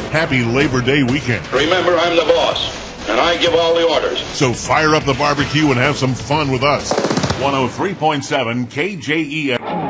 happy Labor Day weekend. Remember, I'm the boss, and I give all the orders. So fire up the barbecue and have some fun with us. 103.7 KJEF.